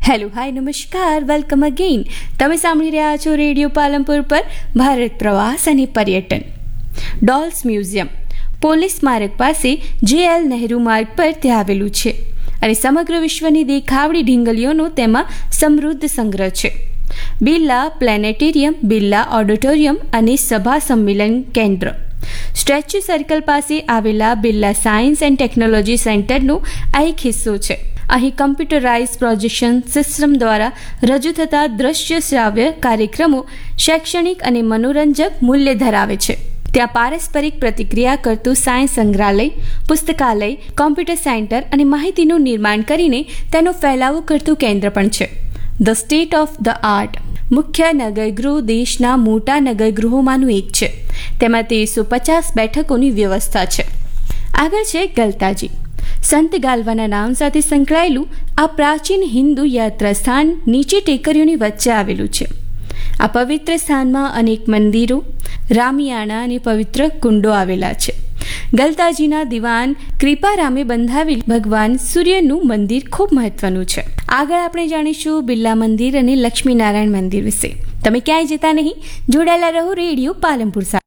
Hello hi નમસ્કાર, welcome again. તમે સાંભળી રહ્યા છો રેડિયો પાલનપુર પર ભારત પ્રવાસ અને પર્યટન. ડોલ્સ મ્યુઝિયમ પોલીસ સ્મારક પાસે JL નહેરુ માર્ગ પર તે આવેલું છે અને સમગ્ર વિશ્વની દેખાવડી ઢીંગલીઓનો તેમાં સમૃદ્ધ સંગ્રહ છે. બિરલા પ્લેનેટેરિયમ, બિરલા ઓડિટોરિયમ અને સભા સંમેલન કેન્દ્ર સ્ટેચ્યુ સર્કલ પાસે આવેલા બિરલા સાયન્સ એન્ડ ટેકનોલોજી સેન્ટરનો આ એક હિસ્સો છે. અહીં કમ્પ્યુટરાઇઝ પ્રોજેક્શન સિસ્ટમ દ્વારા રજૂ થતા દ્રશ્ય શ્રાવ્ય કાર્યક્રમો શૈક્ષણિક અને મનોરંજક મૂલ્ય ધરાવે છે. ત્યાં પારસ્પરિક પ્રતિક્રિયા કરતું સાયન્સ સંગ્રહાલય, પુસ્તકાલય, કોમ્પ્યુટર સેન્ટર અને માહિતીનું નિર્માણ કરીને તેનો ફેલાવો કરતું કેન્દ્ર પણ છે. The state of the art મુખ્ય નગરગૃહ દેશના મોટા નગરગૃહોમાંનું એક છે. તેમાં 1350 બેઠકોની વ્યવસ્થા છે. આગળ છે ગલતાજી. સંત ગાલવાના નામ સાથે સંકળાયેલું આ પ્રાચીન હિન્દુ યાત્રા સ્થાન નીચે ટેકરીઓની વચ્ચે આવેલું છે. આ પવિત્ર સ્થાનમાં અનેક મંદિરો, રામિયાણા અને પવિત્ર કુંડો આવેલા છે. ગલતાજીના દિવાન કૃપારામે બંધાવેલ ભગવાન સૂર્યનું મંદિર ખૂબ મહત્વનું છે. આગળ આપણે જાણીશું બિરલા મંદિર અને લક્ષ્મીનારાયણ મંદિર વિશે. તમે ક્યાંય જતા નહીં, જોડાયેલા રહો રેડિયો પાલનપુર સાથે.